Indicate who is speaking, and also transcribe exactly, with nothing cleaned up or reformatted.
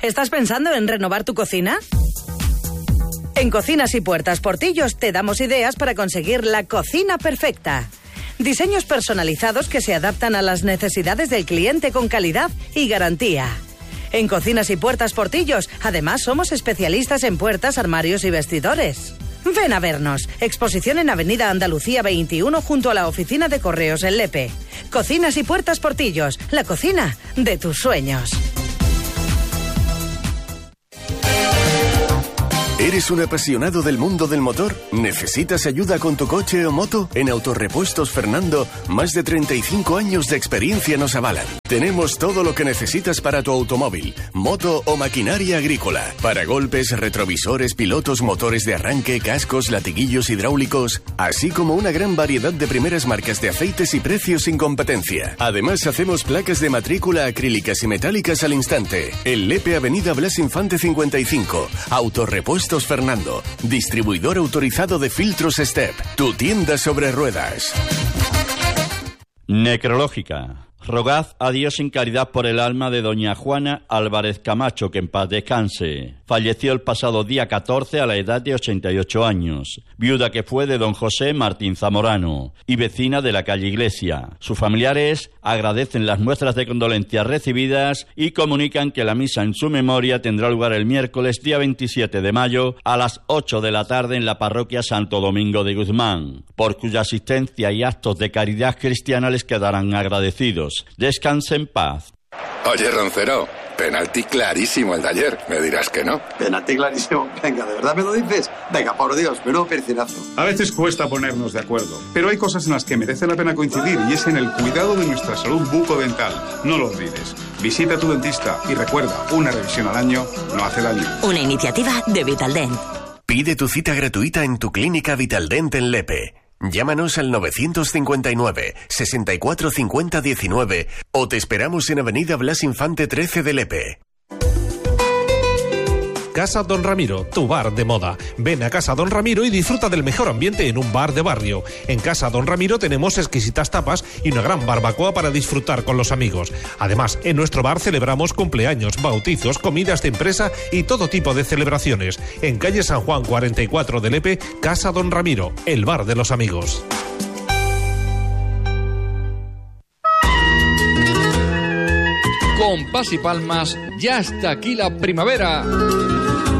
Speaker 1: ¿Estás pensando en renovar tu cocina? En Cocinas y Puertas Portillos te damos ideas para conseguir la cocina perfecta. Diseños personalizados que se adaptan a las necesidades del cliente con calidad y garantía. En Cocinas y Puertas Portillos, además, somos especialistas en puertas, armarios y vestidores. Ven a vernos. Exposición en Avenida Andalucía veintiuno junto a la oficina de correos en Lepe. Cocinas y Puertas Portillos, la cocina de tus sueños.
Speaker 2: ¿Eres un apasionado del mundo del motor? ¿Necesitas ayuda con tu coche o moto? En Autorepuestos Fernando, más de treinta y cinco años de experiencia nos avalan. Tenemos todo lo que necesitas para tu automóvil, moto o maquinaria agrícola. Paragolpes, retrovisores, pilotos, motores de arranque, cascos, latiguillos hidráulicos, así como una gran variedad de primeras marcas de aceites y precios sin competencia. Además, hacemos placas de matrícula acrílicas y metálicas al instante. En Lepe, Avenida Blas Infante cincuenta y cinco. Autorepuestos Fernando, distribuidor autorizado de filtros Step, tu tienda sobre ruedas.
Speaker 3: Necrológica. Rogad a Dios en caridad por el alma de doña Juana Álvarez Camacho, que en paz descanse. Falleció el pasado día catorce a la edad de ochenta y ocho años. Viuda que fue de don José Martín Zamorano y vecina de la calle Iglesia. Sus familiares agradecen las muestras de condolencias recibidas y comunican que la misa en su memoria tendrá lugar el miércoles día veintisiete de mayo a las ocho de la tarde en la parroquia Santo Domingo de Guzmán, por cuya asistencia y actos de caridad cristiana les quedarán agradecidos. Descanse en paz.
Speaker 4: Oye, Roncero, penalti clarísimo el de ayer. Me dirás que no.
Speaker 5: Penalti clarísimo. Venga, ¿de verdad me lo dices? Venga, por Dios, menudo percinazo.
Speaker 6: A veces cuesta ponernos de acuerdo, pero hay cosas en las que merece la pena coincidir y es en el cuidado de nuestra salud bucodental. No lo olvides. Visita a tu dentista y recuerda, una revisión al año no hace daño.
Speaker 7: Una iniciativa de Vitaldent.
Speaker 2: Pide tu cita gratuita en tu clínica Vitaldent en Lepe. Llámanos al novecientos cincuenta y nueve, sesenta y cuatro cincuenta diecinueve o te esperamos en Avenida Blas Infante trece de Lepe.
Speaker 8: Casa Don Ramiro, tu bar de moda. Ven a Casa Don Ramiro y disfruta del mejor ambiente en un bar de barrio. En Casa Don Ramiro tenemos exquisitas tapas y una gran barbacoa para disfrutar con los amigos. Además, en nuestro bar celebramos cumpleaños, bautizos, comidas de empresa y todo tipo de celebraciones. En calle San Juan cuarenta y cuatro de Lepe, Casa Don Ramiro, el bar de los amigos.
Speaker 9: Con Pas y Palmas, ya está aquí la primavera.